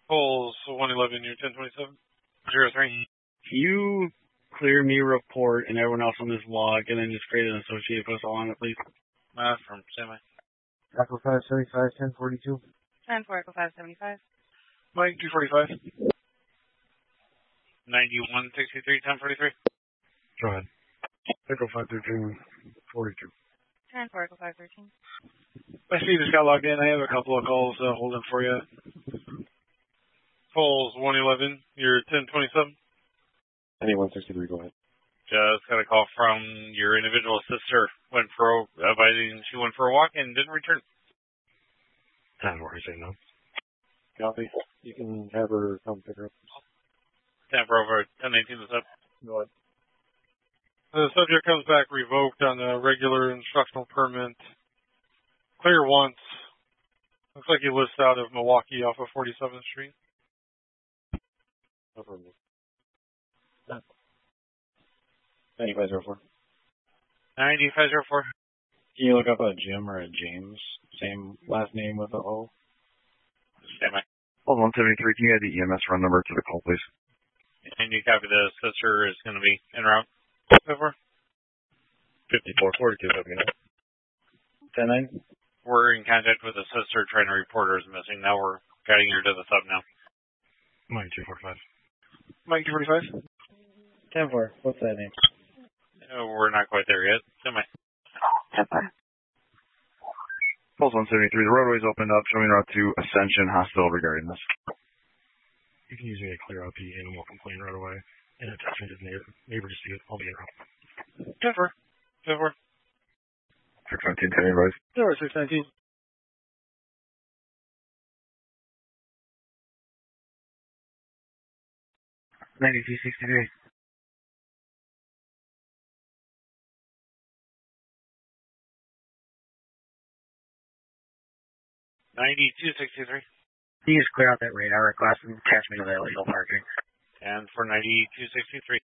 Polls 111, you're 1027. 03. Can you clear me report and everyone else on this log and then just create an associated post all on it, please? From Semi. Echo 575, 1042. 10 for Echo 575. Mike 245. 9163, 1043. Go ahead. Echo 513, 42. 10 for Echo 513. I see just got logged in. I have a couple of calls holding for you. Polls 111, you're 1027. 9163, go ahead. Just got a call from your individual sister. She went for a walk and didn't return. 10 where I say no. Copy. You can have her come pick her up. 10 for over 1019 is up. Go ahead. The subject comes back revoked on a regular instructional permit. Clear once. Looks like he lists out of Milwaukee off of 47th Street. No problem. 9504. 9504. Can you look up a Jim or a James? Same last name with a O? Semi. Hold 173, can you add the EMS run number to the call, please? And you copy the sister is going to be en route. Over. 5442, let me know. 109? We're in contact with the sister trying to report her is missing. Now we're guiding her to the sub now. Mike 245. Mike 245. 10-4. What's that name? We're not quite there yet. Semi. 10-4. Pulse 173, the roadway's opened up, showing route to Ascension Hospital regarding this. You can use me to clear out the animal complaint right away. And attach me to the neighbor to see it. I'll be in route. 10-4. 10-4. 619, 10 advice. 619. $92.63. 9263. You just clear out that radar request and attach me to the illegal parking. And for 9263.